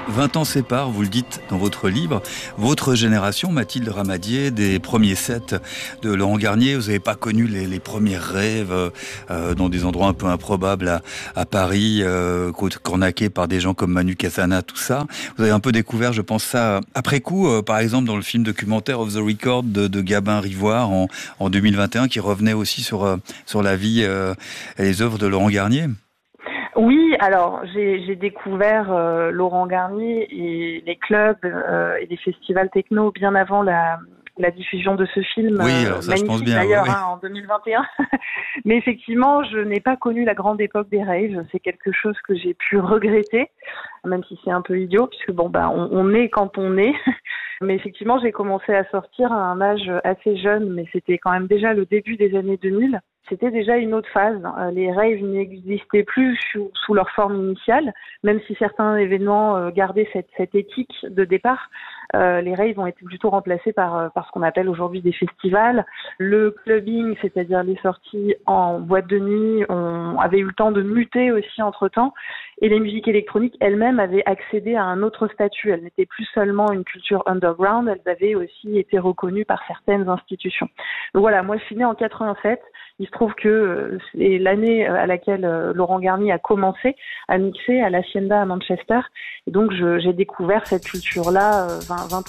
20 ans séparent, vous le dites dans votre livre, votre génération, Mathilde Ramadier, des premiers sets de Laurent Garnier. Vous n'avez pas connu les premiers rêves dans des endroits un peu improbables à Paris, cornaqués par des gens comme Manu Cassana, tout ça. Vous avez un peu découvert, je pense, ça après coup, par exemple dans le film documentaire Off the Record de Gabin Rivoire en 2021, qui revenait aussi sur la vie et les œuvres de Laurent Garnier. Oui, alors j'ai découvert Laurent Garnier et les clubs et les festivals techno bien avant la diffusion de ce film, oui, alors ça, magnifique je pense bien, d'ailleurs, oui. en 2021. Mais effectivement, je n'ai pas connu la grande époque des raves. C'est quelque chose que j'ai pu regretter, même si c'est un peu idiot, puisque on est quand on est. Mais effectivement, j'ai commencé à sortir à un âge assez jeune, mais c'était quand même déjà le début des années 2000. C'était déjà une autre phase. Les raves n'existaient plus sous leur forme initiale, même si certains événements gardaient cette éthique de départ. Les raves ont été plutôt remplacés par ce qu'on appelle aujourd'hui des festivals. Le clubbing, c'est-à-dire les sorties en boîte de nuit, avait eu le temps de muter aussi entre-temps. Et les musiques électroniques elles-mêmes avaient accédé à un autre statut. Elles n'étaient plus seulement une culture underground, elles avaient aussi été reconnues par certaines institutions. Donc voilà, moi je suis née en 87. Il se trouve que c'est l'année à laquelle Laurent Garnier a commencé à mixer à l'Hacienda à Manchester. Et donc j'ai découvert cette culture-là 20